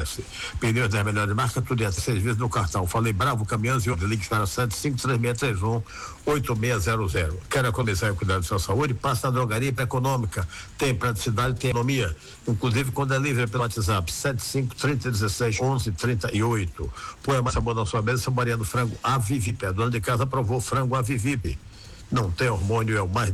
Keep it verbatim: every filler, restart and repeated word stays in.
S. Pneus das melhores marcas, tudo é seis vezes no cartão. Falei Bravo Caminhões e ligue para sete cinco três seis três um oito seis zero zero. Quer economizar e cuidar da sua saúde? Passa na Drogaria Hiper Econômica. Tem praticidade, tem economia. Inclusive com delivery pelo WhatsApp sete cinco três zero um seis onze trinta e oito. Põe mais sabor na sua mesa, saboreando frango Avivip. A dona de casa aprovou frango Avivip. Não tem hormônio, é o mais